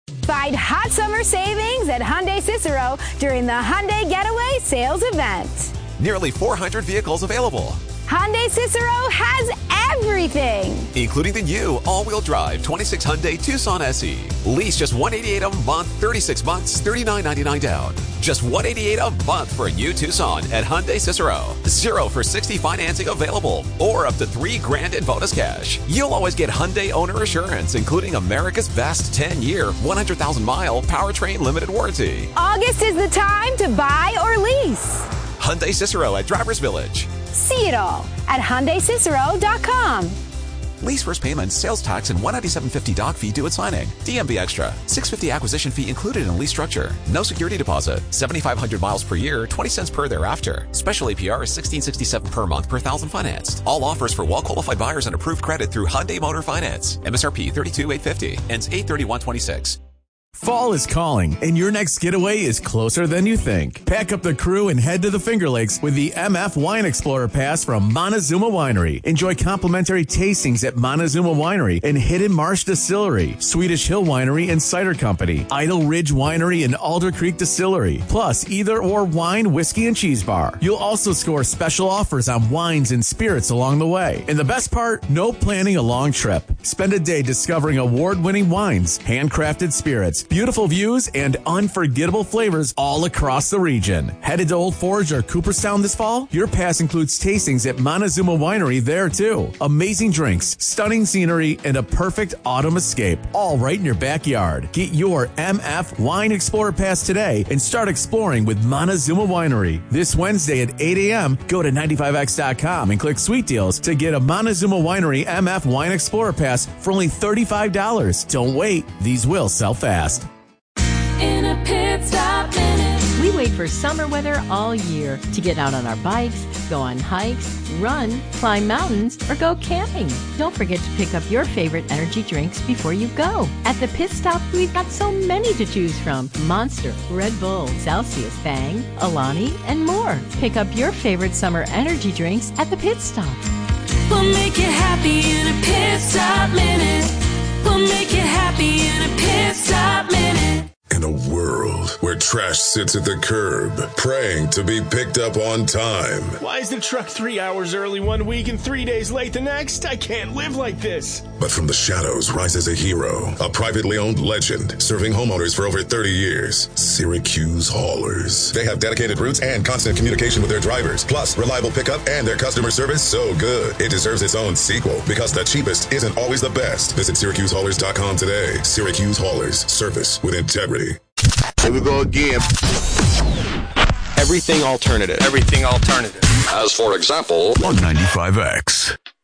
Find hot summer savings at Hyundai Cicero during the Hyundai Getaway Sales Event. Nearly 400 vehicles available. Hyundai Cicero has everything, including the new all-wheel drive 26 Hyundai Tucson SE. Lease just $188 a month, 36 months, $39.99 down. Just $188 a month for a new Tucson at Hyundai Cicero. 0 for 60 financing available, or up to $3,000 in bonus cash. You'll always get Hyundai owner assurance, including America's best 10-year, 100,000-mile powertrain limited warranty. August is the time to buy or lease. Hyundai Cicero at Drivers Village. See it all at HyundaiCicero.com. Lease first payment, sales tax, and $197.50 doc fee due at signing. DMV Extra. $650 acquisition fee included in lease structure. No security deposit. 7,500 miles per year, 20 cents per thereafter. Special APR is $1,667 per month per thousand financed. All offers for well-qualified buyers and approved credit through Hyundai Motor Finance. MSRP $32,850. Ends 8/31/26. Fall is calling, and your next getaway is closer than you think. Pack up the crew and head to the Finger Lakes with the MF Wine Explorer Pass from Montezuma Winery. Enjoy complimentary tastings at Montezuma Winery and Hidden Marsh Distillery, Swedish Hill Winery and Cider Company, Idle Ridge Winery and Alder Creek Distillery, plus either or wine, whiskey, and cheese bar. You'll also score special offers on wines and spirits along the way. And the best part, no planning a long trip. Spend a day discovering award-winning wines, handcrafted spirits, beautiful views, and unforgettable flavors all across the region. Headed to Old Forge or Cooperstown this fall? Your pass includes tastings at Montezuma Winery there too. Amazing drinks, stunning scenery, and a perfect autumn escape, all right in your backyard. Get your MF Wine Explorer Pass today and start exploring with Montezuma Winery. This Wednesday at 8 a.m., go to 95x.com and click Sweet Deals to get a Montezuma Winery MF Wine Explorer Pass for only $35. Don't wait. These will sell fast. In a pit stop minute. We wait for summer weather all year to get out on our bikes, go on hikes, run, climb mountains, or go camping. Don't forget to pick up your favorite energy drinks before you go. At the Pit Stop, we've got so many to choose from. Monster, Red Bull, Celsius, Bang, Alani, and more. Pick up your favorite summer energy drinks at the Pit Stop. We'll make you happy in a pit stop minute. We'll make you happy in a pit stop minute. In a world where trash sits at the curb, praying to be picked up on time. Why is the truck 3 hours early one week and 3 days late the next? I can't live like this. But from the shadows rises a hero, a privately owned legend, serving homeowners for over 30 years. Syracuse Haulers. They have dedicated routes and constant communication with their drivers, plus reliable pickup and their customer service so good it deserves its own sequel, because the cheapest isn't always the best. Visit SyracuseHaulers.com today. Syracuse Haulers. Service with integrity. Here we go again. Everything alternative. Everything alternative. As for example, on 95X.